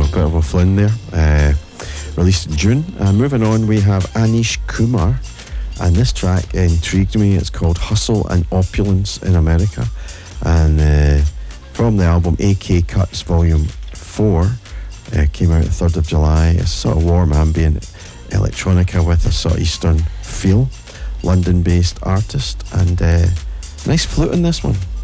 bit of a Flynn there. Released in June. Moving on, we have Anish Kumar, and this track intrigued me. It's called Hustle and Opulence in America, and from the album AK Cuts Volume 4, came out the 3rd of July. It's sort of warm ambient electronica with a sort of eastern feel. London based artist, and nice flute in this one.